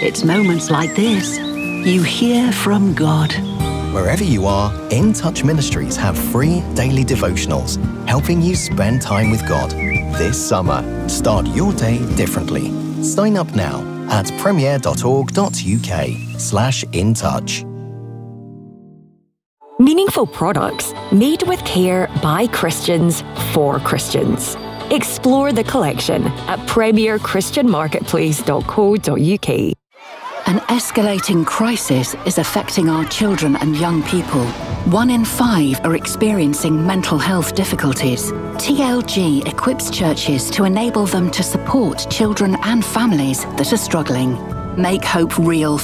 It's moments like this you hear from God. Wherever you are, In Touch Ministries have free daily devotionals, helping you spend time with God. This summer, start your day differently. Sign up now at premier.org.uk/intouch. Meaningful products made with care by Christians for Christians. Explore the collection at premierchristianmarketplace.co.uk. An escalating crisis is affecting our children and young people. 1 in 5 are experiencing mental health difficulties. TLG equips churches to enable them to support children and families that are struggling. Make hope real